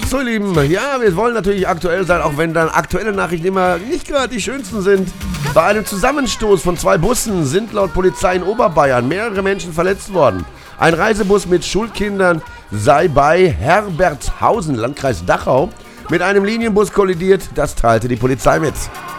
So, ihr Lieben, ja, wir wollen natürlich aktuell sein, auch wenn dann aktuelle Nachrichten immer nicht gerade die schönsten sind. Bei einem Zusammenstoß von 2 Bussen sind laut Polizei in Oberbayern mehrere Menschen verletzt worden. Ein Reisebus mit Schulkindern sei bei Herbertshausen, Landkreis Dachau, mit einem Linienbus kollidiert, das teilte die Polizei mit.